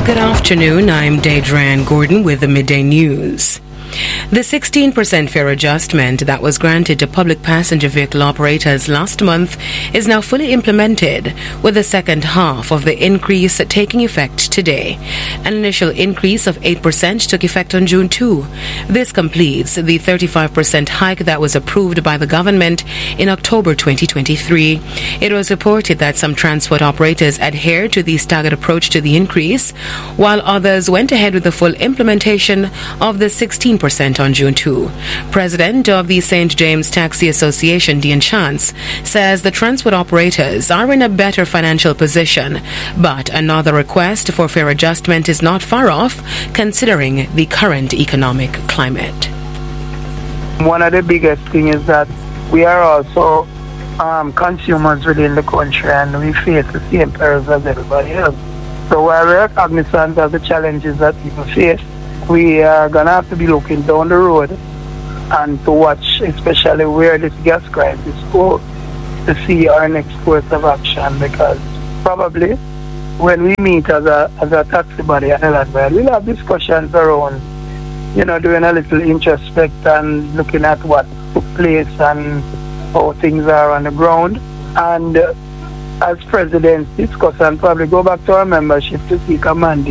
Good afternoon, I'm Deidre Gordon with the Midday News. The 16% fare adjustment that was granted to public passenger vehicle operators last month is now fully implemented, with the second half of the increase taking effect today. An initial increase of 8% took effect on June 2. This completes the 35% hike that was approved by the government in October 2023. It was reported that some transport operators adhered to the staggered approach to the increase, while others went ahead with the full implementation of the 16% on June 2. President of the St. James Taxi Association, Dean Chance, says the transport operators are in a better financial position, but another request for fare adjustment is not far off, considering the current economic climate. One of the biggest things is that we are also consumers within the country, and we face the same perils as everybody else. So while we are cognizant of the challenges that people face, we are going to have to be looking down the road and to watch especially where this gas crisis goes to see our next course of action, because probably when we meet as a taxi body and we'll have discussions around, doing a little introspect and looking at what took place and how things are on the ground, and as presidents discuss and probably go back to our membership to seek a mandate